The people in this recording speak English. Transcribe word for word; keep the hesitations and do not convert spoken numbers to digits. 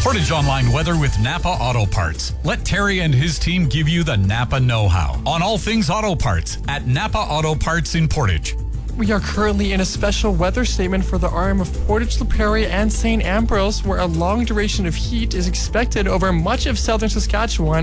Portage Online weather with Napa Auto Parts. Let Terry and his team give you the Napa know-how on all things auto parts at Napa Auto Parts in Portage. We are currently in a special weather statement for the arm of Portage La Prairie and Saint Ambrose, where a long duration of heat is expected over much of southern Saskatchewan